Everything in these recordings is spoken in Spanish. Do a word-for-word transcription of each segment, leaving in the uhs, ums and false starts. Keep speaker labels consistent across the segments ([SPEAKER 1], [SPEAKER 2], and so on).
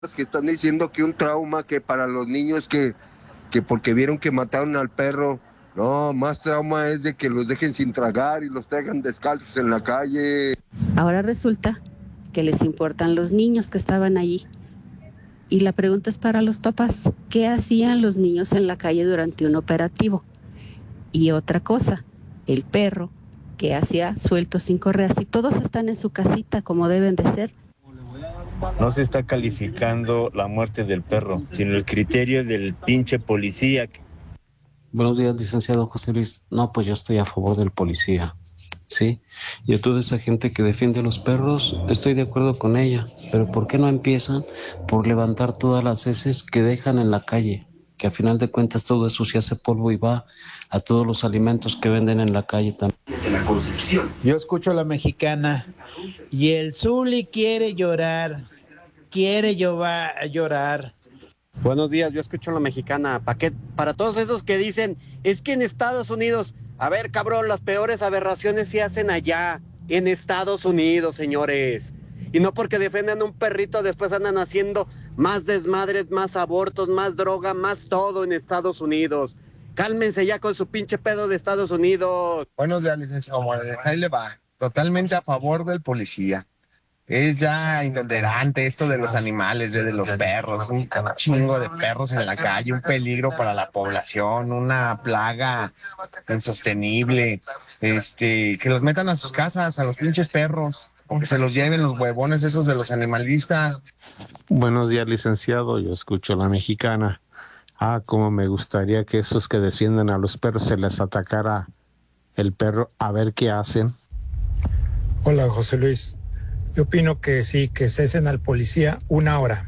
[SPEAKER 1] que están diciendo que un trauma que para los niños que, que porque vieron que mataron al perro, no, más trauma es de que los dejen sin tragar y los traigan descalzos en la calle.
[SPEAKER 2] Ahora resulta que les importan los niños que estaban allí. Y la pregunta es para los papás, ¿qué hacían los niños en la calle durante un operativo? Y otra cosa, el perro, ¿qué hacía suelto sin correas? Si todos están en su casita como deben de ser.
[SPEAKER 3] No se está calificando la muerte del perro, sino el criterio del pinche policía.
[SPEAKER 4] Buenos días, licenciado José Luis. No, pues yo estoy a favor del policía, ¿sí? Y a toda esa gente que defiende a los perros, estoy de acuerdo con ella. Pero ¿por qué no empiezan por levantar todas las heces que dejan en la calle? Que a final de cuentas todo eso se hace polvo y va a todos los alimentos que venden en la calle también.
[SPEAKER 5] Desde la concepción.
[SPEAKER 6] Yo escucho a la mexicana y el Zuli quiere llorar, quiere llova- llorar.
[SPEAKER 7] Buenos días, yo escucho a la mexicana. ¿Para qué? Para todos esos que dicen, es que en Estados Unidos, a ver, cabrón, las peores aberraciones se hacen allá, en Estados Unidos, señores. Y no porque defiendan un perrito, después andan haciendo más desmadres, más abortos, más droga, más todo en Estados Unidos. Cálmense ya con su pinche pedo de Estados Unidos.
[SPEAKER 8] Buenos días, licenciado Morales. Ahí le va. Totalmente a favor del policía. Es ya intolerante esto de los animales, de los perros, un chingo de perros en la calle, un peligro para la población, una plaga insostenible, este, que los metan a sus casas, a los pinches perros, o que se los lleven los huevones esos de los animalistas.
[SPEAKER 9] Buenos días, licenciado, yo escucho a la mexicana. Ah, cómo me gustaría que esos que defienden a los perros se les atacara el perro, a ver qué hacen.
[SPEAKER 10] Hola, José Luis. Yo opino que sí, que cesen al policía una hora.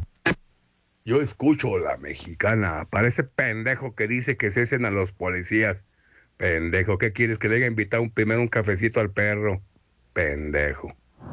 [SPEAKER 11] Yo escucho a la mexicana. Parece pendejo que dice que cesen a los policías. Pendejo, ¿qué quieres? Que le haya invitado un, primero un cafecito al perro. Pendejo.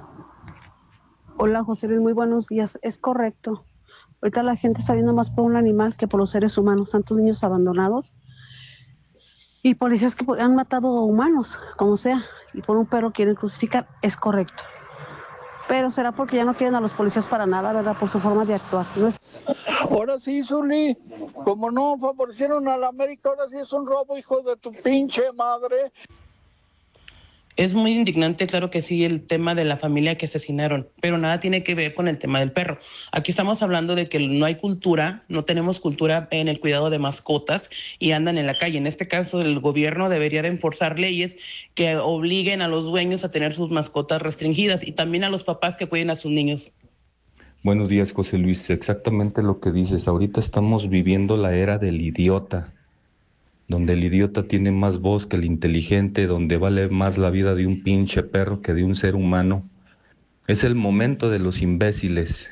[SPEAKER 12] Hola, José Luis, muy buenos días. Es correcto. Ahorita la gente está viendo más por un animal que por los seres humanos. Tantos niños abandonados y policías que han matado humanos, como sea, y por un perro quieren crucificar. Es correcto. Pero será porque ya no quieren a los policías para nada, ¿verdad? Por su forma de actuar. ¿No es?
[SPEAKER 6] Ahora sí, Zuli, como no favorecieron a la América, ahora sí es un robo, hijo de tu pinche madre.
[SPEAKER 13] Es muy indignante, claro que sí, el tema de la familia que asesinaron, pero nada tiene que ver con el tema del perro. Aquí estamos hablando de que no hay cultura, no tenemos cultura en el cuidado de mascotas y andan en la calle. En este caso, el gobierno debería de enforzar leyes que obliguen a los dueños a tener sus mascotas restringidas y también a los papás que cuiden a sus niños.
[SPEAKER 14] Buenos días, José Luis. Exactamente lo que dices. Ahorita estamos viviendo la era del idiota, donde el idiota tiene más voz que el inteligente, donde vale más la vida de un pinche perro que de un ser humano. Es el momento de los imbéciles.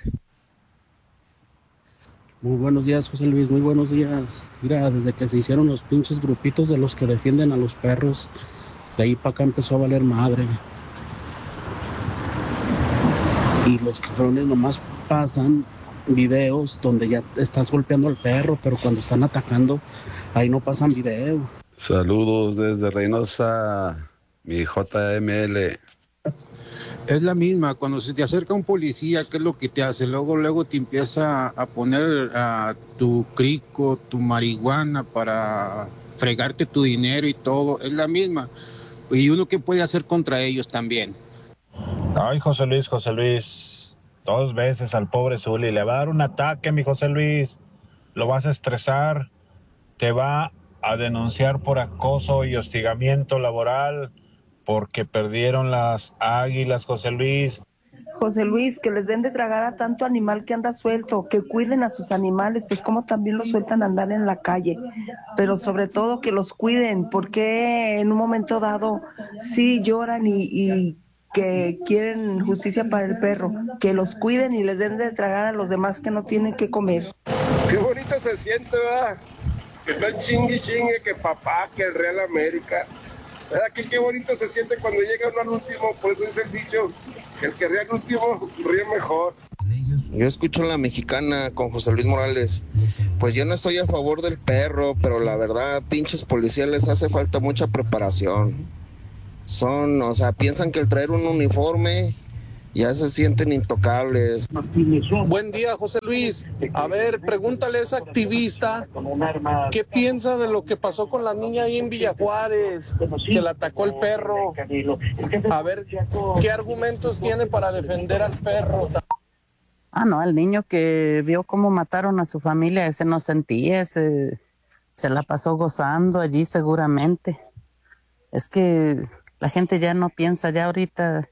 [SPEAKER 15] Muy buenos días, José Luis, muy buenos días. Mira, desde que se hicieron los pinches grupitos de los que defienden a los perros, de ahí para acá empezó a valer madre. Y los cabrones nomás pasan videos donde ya estás golpeando al perro, pero cuando están atacando, ahí no pasan video.
[SPEAKER 16] Saludos desde Reynosa, mi J M L.
[SPEAKER 17] Es la misma, cuando se te acerca un policía, ¿qué es lo que te hace? Luego, luego te empieza a poner a tu crico, tu marihuana para fregarte tu dinero y todo. Es la misma. Y uno, ¿qué puede hacer contra ellos también?
[SPEAKER 3] Ay, José Luis, José Luis, dos veces al pobre Zuli, le va a dar un ataque, mi José Luis, lo vas a estresar, te va a denunciar por acoso y hostigamiento laboral, porque perdieron las águilas, José Luis.
[SPEAKER 18] José Luis, que les den de tragar a tanto animal que anda suelto, que cuiden a sus animales, pues como también los sueltan a andar en la calle, pero sobre todo que los cuiden, porque en un momento dado sí lloran y, y que quieren justicia para el perro, que los cuiden y les den de tragar a los demás que no tienen que comer.
[SPEAKER 1] Qué bonito se siente, ¿verdad? Que están chingue y chingue, que papá, que el Real América. ¿Verdad que qué bonito se siente cuando llega uno al último? Por eso dice el dicho, que el que ríe al último, ríe mejor.
[SPEAKER 19] Yo escucho a la mexicana con José Luis Morales. Pues yo no estoy a favor del perro, pero la verdad, pinches policías les hace falta mucha preparación. Son, o sea, piensan que el traer un uniforme Ya se sienten intocables.
[SPEAKER 5] Buen día, José Luis. A ver, pregúntale a esa activista qué piensa de lo que pasó con la niña ahí en Villa Juárez, que la atacó el perro. A ver, ¿qué argumentos tiene para defender al perro?
[SPEAKER 20] Ah, no, el niño que vio cómo mataron a su familia, ese no sentía, ese se la pasó gozando allí seguramente. Es que la gente ya no piensa, ya ahorita...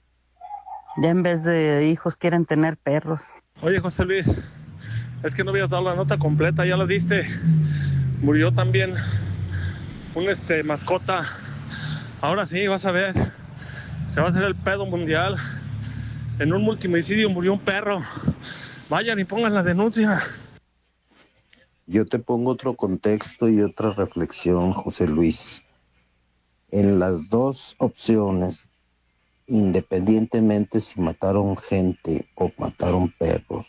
[SPEAKER 20] Ya en vez de hijos quieren tener perros.
[SPEAKER 21] Oye, José Luis, es que no habías dado la nota completa, ya la diste. Murió también un este mascota. Ahora sí, vas a ver, se va a hacer el pedo mundial. En un multimicidio murió un perro. Vayan y pongan la denuncia.
[SPEAKER 22] Yo te pongo otro contexto y otra reflexión, José Luis. En las dos opciones, independientemente si mataron gente o mataron perros,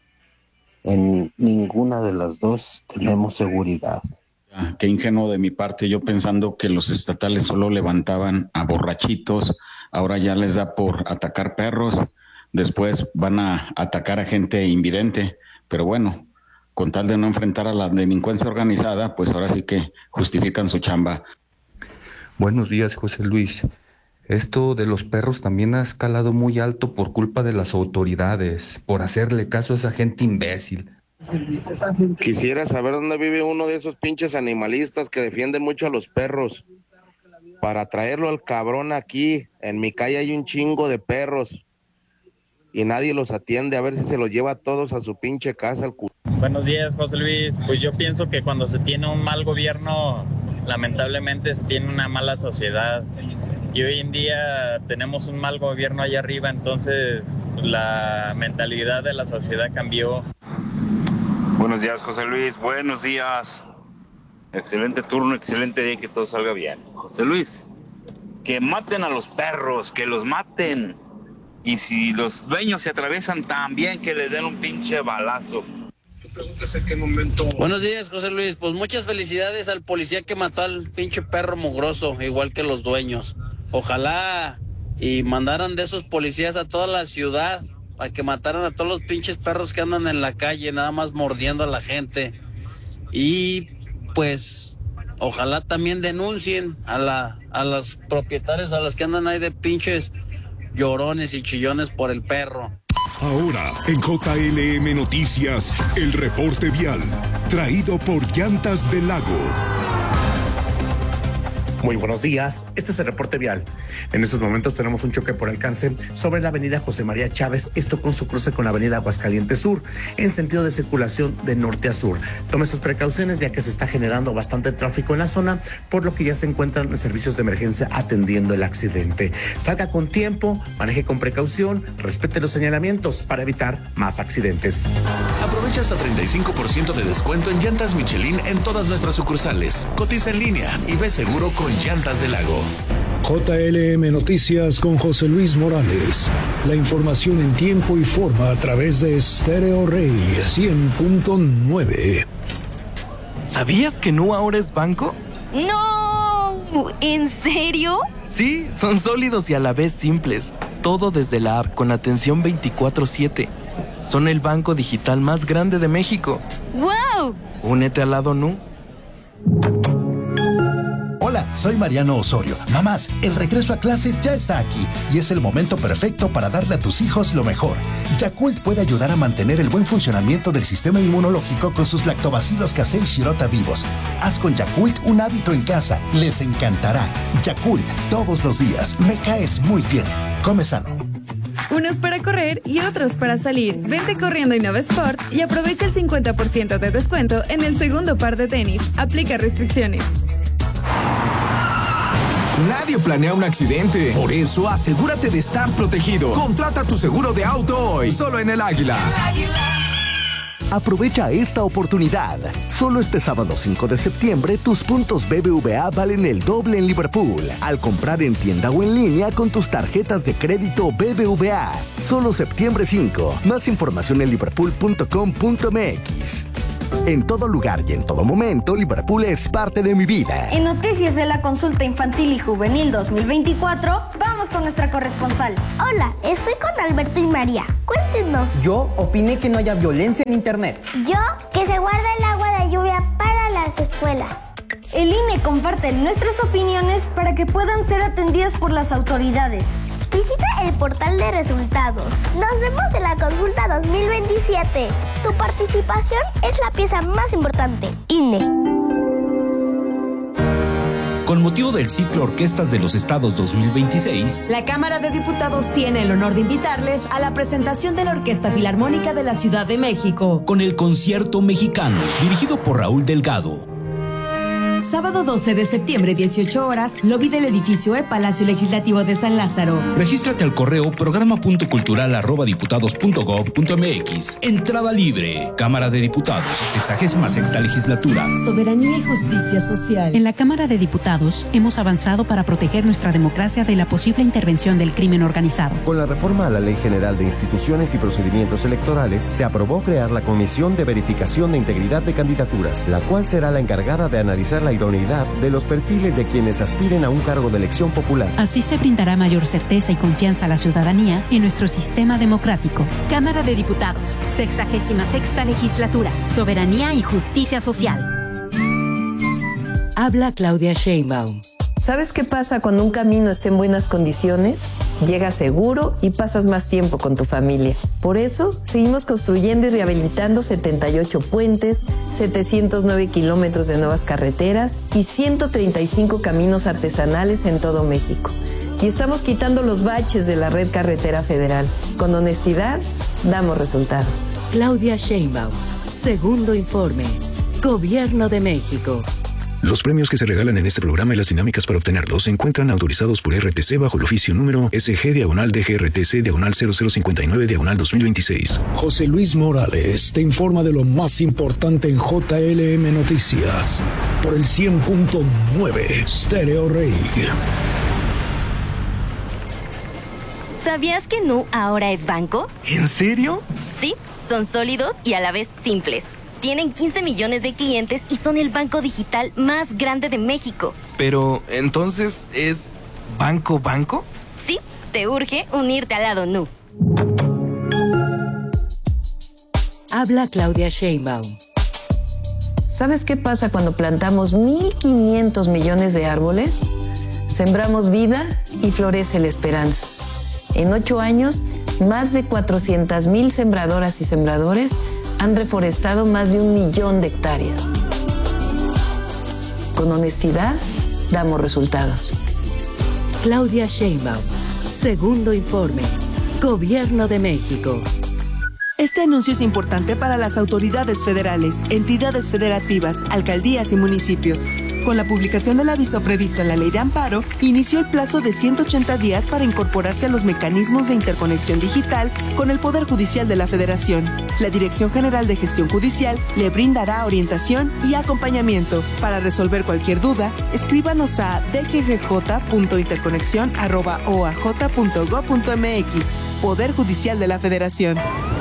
[SPEAKER 22] en ninguna de las dos tenemos seguridad.
[SPEAKER 23] Ah, qué ingenuo de mi parte, yo pensando que los estatales solo levantaban a borrachitos, ahora ya les da por atacar perros, después van a atacar a gente invidente, pero bueno, con tal de no enfrentar a la delincuencia organizada, pues ahora sí que justifican su chamba.
[SPEAKER 14] Buenos días, José Luis. Esto de los perros también ha escalado muy alto por culpa de las autoridades, por hacerle caso a esa gente imbécil.
[SPEAKER 19] Quisiera saber dónde vive uno de esos pinches animalistas que defienden mucho a los perros, para traerlo al cabrón aquí. En mi calle hay un chingo de perros y nadie los atiende, a ver si se los lleva a todos a su pinche casa. El cu-
[SPEAKER 24] Buenos días, José Luis. Pues yo pienso que cuando se tiene un mal gobierno, lamentablemente se tiene una mala sociedad. Y hoy en día tenemos un mal gobierno allá arriba, entonces la mentalidad de la sociedad cambió.
[SPEAKER 25] Buenos días, José Luis. Buenos días. Excelente turno, excelente día y que todo salga bien. José Luis, que maten a los perros, que los maten. Y si los dueños se atraviesan, también que les den un pinche balazo.
[SPEAKER 26] En qué momento...
[SPEAKER 27] Buenos días, José Luis. Pues muchas felicidades al policía que mató al pinche perro mugroso, igual que los dueños. Ojalá y mandaran de esos policías a toda la ciudad para que mataran a todos los pinches perros que andan en la calle, nada más mordiendo a la gente. Y pues ojalá también denuncien a la a los propietarios, a los que andan ahí de pinches llorones y chillones por el perro.
[SPEAKER 28] Ahora, en J L M Noticias, el reporte vial, traído por Llantas del Lago.
[SPEAKER 29] Muy buenos días, este es el reporte vial. En estos momentos tenemos un choque por alcance sobre la avenida José María Chávez, esto con su cruce con la avenida Aguascalientes Sur, en sentido de circulación de norte a sur. Tome sus precauciones ya que se está generando bastante tráfico en la zona, por lo que ya se encuentran los servicios de emergencia atendiendo el accidente. Salga con tiempo, maneje con precaución, respete los señalamientos para evitar más accidentes.
[SPEAKER 30] Aprovecha hasta treinta y cinco por ciento de descuento en llantas Michelin en todas nuestras sucursales. Cotiza en línea y ve seguro con Llantas del Lago.
[SPEAKER 28] J L M Noticias con José Luis Morales. La información en tiempo y forma a través de Stereo Rey cien punto nueve.
[SPEAKER 31] ¿Sabías que Nu ahora es banco?
[SPEAKER 32] ¡No! ¿En serio?
[SPEAKER 31] Sí, son sólidos y a la vez simples. Todo desde la app con atención veinticuatro siete. Son el banco digital más grande de México.
[SPEAKER 32] ¡Wow!
[SPEAKER 31] Únete al lado Nu.
[SPEAKER 33] Hola, soy Mariano Osorio. Mamás, el regreso a clases ya está aquí y es el momento perfecto para darle a tus hijos lo mejor. Yakult puede ayudar a mantener el buen funcionamiento del sistema inmunológico con sus lactobacilos casei shirota vivos. Haz con Yakult un hábito en casa. Les encantará. Yakult, todos los días. Me caes muy bien. Come sano.
[SPEAKER 34] Unos para correr y otros para salir. Vente corriendo a Innova Sport y aprovecha el cincuenta por ciento de descuento en el segundo par de tenis. Aplica restricciones.
[SPEAKER 35] Nadie planea un accidente, por eso asegúrate de estar protegido. Contrata tu seguro de auto hoy, solo en El Águila. El Águila.
[SPEAKER 36] Aprovecha esta oportunidad. Solo este sábado cinco de septiembre, tus puntos B B V A valen el doble en Liverpool. Al comprar en tienda o en línea con tus tarjetas de crédito B B V A. Solo septiembre cinco. Más información en liverpool punto com punto m x. En todo lugar y en todo momento, Liverpool es parte de mi vida.
[SPEAKER 37] En Noticias de la Consulta Infantil y Juvenil dos mil veinticuatro, vamos
[SPEAKER 1] con nuestra corresponsal. Hola, estoy con Alberto y María. Cuéntenos.
[SPEAKER 2] Yo opiné que no haya violencia en internet.
[SPEAKER 1] Yo, que se guarda el agua de lluvia para las escuelas.
[SPEAKER 34] El I N E comparte nuestras opiniones para que puedan ser atendidas por las autoridades.
[SPEAKER 1] Visita el portal de resultados. Nos vemos en la consulta dos mil veintisiete. Tu participación es la pieza más importante. I N E.
[SPEAKER 3] Con motivo del ciclo Orquestas de los Estados dos mil veintiséis,
[SPEAKER 4] la Cámara de Diputados tiene el honor de invitarles a la presentación de la Orquesta Filarmónica de la Ciudad de México,
[SPEAKER 3] con el Concierto Mexicano, dirigido por Raúl Delgado.
[SPEAKER 4] Sábado doce de septiembre, dieciocho horas, lobby del edificio E, Palacio Legislativo de San Lázaro.
[SPEAKER 3] Regístrate al correo programa punto cultural arroba diputados punto gob punto mx. Entrada libre. Cámara de Diputados, sexagésima sexta legislatura.
[SPEAKER 4] Soberanía y justicia social.
[SPEAKER 6] En la Cámara de Diputados hemos avanzado para proteger nuestra democracia de la posible intervención del crimen organizado.
[SPEAKER 7] Con la reforma a la Ley General de Instituciones y Procedimientos Electorales, se aprobó crear la Comisión de Verificación de Integridad de Candidaturas, la cual será la encargada de analizar la idoneidad de los perfiles de quienes aspiren a un cargo de elección popular.
[SPEAKER 6] Así se brindará mayor certeza y confianza a la ciudadanía en nuestro sistema democrático.
[SPEAKER 7] Cámara de Diputados, sexagésima sexta legislatura, soberanía y justicia social.
[SPEAKER 8] Habla Claudia Sheinbaum.
[SPEAKER 9] ¿Sabes qué pasa cuando un camino está en buenas condiciones? Llegas seguro y pasas más tiempo con tu familia. Por eso, seguimos construyendo y rehabilitando setenta y ocho puentes, setecientos nueve kilómetros de nuevas carreteras y ciento treinta y cinco caminos artesanales en todo México. Y estamos quitando los baches de la red carretera federal. Con honestidad, damos resultados.
[SPEAKER 8] Claudia Sheinbaum, segundo informe. Gobierno de México.
[SPEAKER 10] Los premios que se regalan en este programa y las dinámicas para obtenerlos se encuentran autorizados por R T C bajo el oficio número S G diagonal D G R T C diagonal cero cero cincuenta y nueve diagonal dos mil veintiséis.
[SPEAKER 28] José Luis Morales te informa de lo más importante en J L M Noticias por el cien punto nueve Stereo Rey.
[SPEAKER 32] ¿Sabías que Nu ahora es banco?
[SPEAKER 31] ¿En serio?
[SPEAKER 32] Sí, son sólidos y a la vez simples. Tienen quince millones de clientes y son el banco digital más grande de México.
[SPEAKER 31] Pero, ¿entonces es banco banco?
[SPEAKER 32] Sí, te urge unirte al lado Nu.
[SPEAKER 8] Habla Claudia Sheinbaum.
[SPEAKER 9] ¿Sabes qué pasa cuando plantamos mil quinientos millones de árboles? Sembramos vida y florece la esperanza. En ocho años, más de cuatrocientas mil sembradoras y sembradores han reforestado más de un millón de hectáreas. Con honestidad, damos resultados.
[SPEAKER 8] Claudia Sheinbaum, segundo informe. Gobierno de México.
[SPEAKER 11] Este anuncio es importante para las autoridades federales, entidades federativas, alcaldías y municipios. Con la publicación del aviso previsto en la Ley de Amparo, inició el plazo de ciento ochenta días para incorporarse a los mecanismos de interconexión digital con el Poder Judicial de la Federación. La Dirección General de Gestión Judicial le brindará orientación y acompañamiento. Para resolver cualquier duda, escríbanos a d g g j punto interconexión arroba o a j punto gob punto m x. Poder Judicial de la Federación.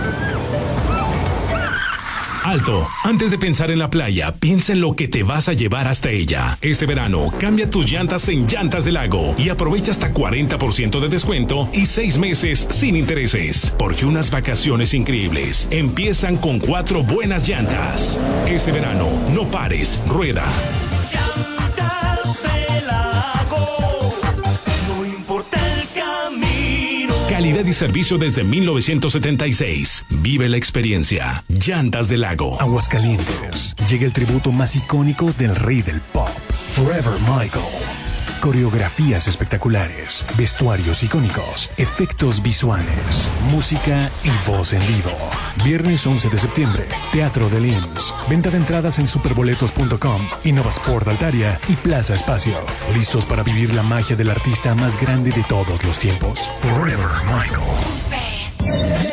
[SPEAKER 12] Alto, antes de pensar en la playa, piensa en lo que te vas a llevar hasta ella. Este verano, cambia tus llantas en Llantas del Lago y aprovecha hasta cuarenta por ciento de descuento y seis meses sin intereses. Porque unas vacaciones increíbles empiezan con cuatro buenas llantas. Este verano, no pares, rueda.
[SPEAKER 13] Llantas del Lago, no importa el camino.
[SPEAKER 12] Calidad y servicio desde mil novecientos setenta y seis. Vive la experiencia. Llantas del Lago.
[SPEAKER 28] Aguascalientes. Llega el tributo más icónico del rey del pop, Forever Michael. Coreografías espectaculares, vestuarios icónicos, efectos visuales, música y voz en vivo. Viernes once de septiembre, Teatro del I M S S. Venta de entradas en superboletos punto com, Innovasport Altaria y Plaza Espacio. ¿Listos para vivir la magia del artista más grande de todos los tiempos? Forever Michael.
[SPEAKER 15] Es Taquila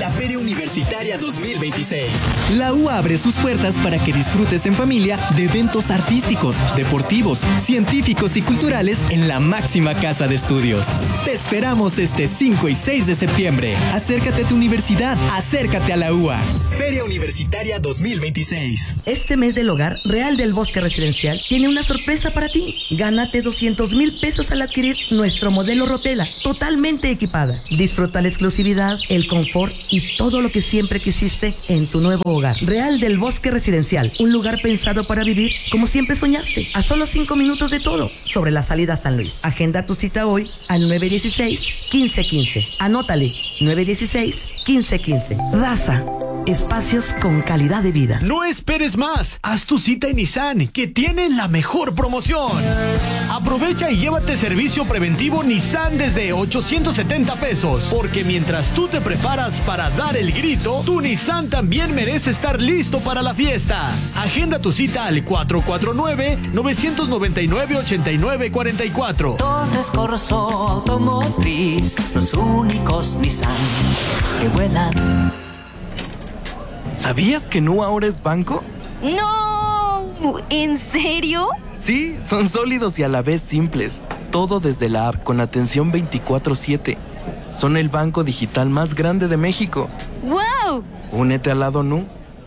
[SPEAKER 5] la Feria Universitaria dos mil veintiséis. La U A abre sus puertas para que disfrutes en familia de eventos artísticos, deportivos, científicos y culturales en la máxima casa de estudios. Te esperamos este cinco y seis de septiembre. Acércate a tu universidad, acércate a la U A. Feria Universitaria dos mil veintiséis.
[SPEAKER 14] Este mes del hogar, Real del Bosque Residencial tiene una sorpresa para ti. Gánate doscientos mil pesos al adquirir nuestro modelo Rotela, totalmente equipada. Disfruta la exclusividad, el confort y todo lo que siempre quisiste en tu nuevo hogar. Real del Bosque Residencial, un lugar pensado para vivir como siempre soñaste, a solo cinco minutos de todo, sobre la salida a San Luis. Agenda tu cita hoy al nueve dieciséis, quince quince. Anótale, nueve dieciséis, quince quince. Raza, espacios con calidad de vida.
[SPEAKER 15] No esperes más, haz tu cita en Nissan, que tiene la mejor promoción. Aprovecha y llévate servicio preventivo Nissan desde ochocientos setenta pesos, porque mientras tú te preparas para dar el grito, tu Nissan también merece estar listo para la fiesta. Agenda tu cita al cuatro cuatro nueve, nueve nueve nueve, ocho nueve cuatro cuatro.
[SPEAKER 16] Torres Corso Automotriz, los únicos Nissan que vuelan.
[SPEAKER 31] ¿Sabías que Nu ahora es banco?
[SPEAKER 32] ¡No! ¿En serio?
[SPEAKER 31] Sí, son sólidos y a la vez simples. Todo desde la app con atención veinticuatro siete. Son el banco digital más grande de México.
[SPEAKER 32] ¡Wow!
[SPEAKER 31] Únete al lado Nu.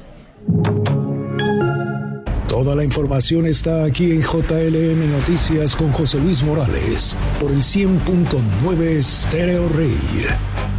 [SPEAKER 28] Toda la información está aquí en J L M Noticias con José Luis Morales por el cien punto nueve Stereo Rey.